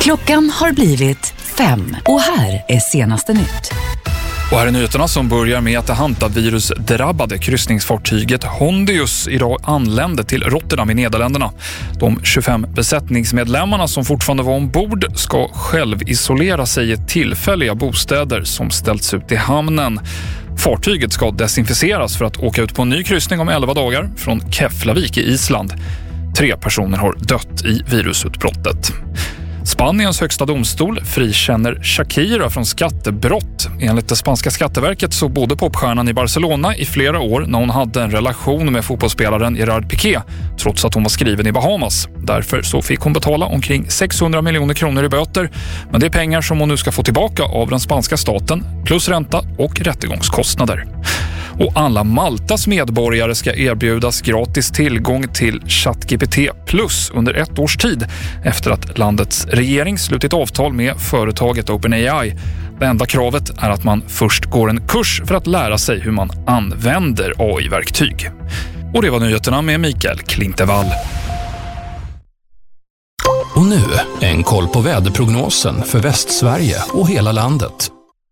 Klockan har blivit 5 och här är senaste nytt. Och här är nyheterna som börjar med att det hantavirusdrabbade kryssningsfartyget Hondius idag anlände till Rotterdam i Nederländerna. De 25 besättningsmedlemmarna som fortfarande var ombord ska självisolera sig i tillfälliga bostäder som ställts ut i hamnen. Fartyget ska desinficeras för att åka ut på en ny kryssning om 11 dagar från Keflavik i Island. 3 personer har dött i virusutbrottet. Spaniens högsta domstol frikänner Shakira från skattebrott. Enligt det spanska skatteverket så bodde popstjärnan i Barcelona i flera år när hon hade en relation med fotbollsspelaren Gerard Piqué, trots att hon var skriven i Bahamas. Därför så fick hon betala omkring 600 miljoner kronor i böter, men det är pengar som hon nu ska få tillbaka av den spanska staten, plus ränta och rättegångskostnader. Och alla Maltas medborgare ska erbjudas gratis tillgång till ChatGPT Plus under 1 års tid efter att landets regering slutit avtal med företaget OpenAI. Det enda kravet är att man först går en kurs för att lära sig hur man använder AI-verktyg. Och det var nyheterna med Mikael Klintevall. Och nu en koll på väderprognosen för Västsverige och hela landet.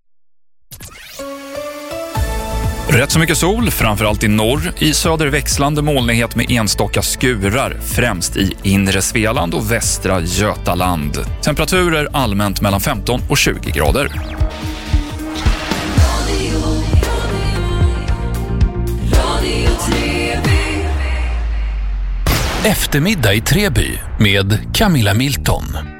Rätt så mycket sol, framförallt i norr. I söder växlande molnighet med enstaka skurar, främst i inre Svealand och västra Götaland. Temperaturer allmänt mellan 15 och 20 grader. Eftermiddag i Treby med Camilla Milton.